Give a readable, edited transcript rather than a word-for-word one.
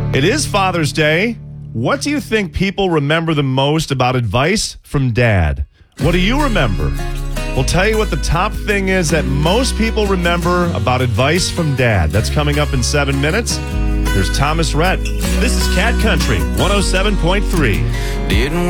It is Father's Day. What do you think people remember the most about advice from Dad? What do you remember? We'll tell you what the top thing is that most people remember about advice from Dad. That's coming up in 7 minutes. Here's Thomas Rhett. This is Cat Country 107.3.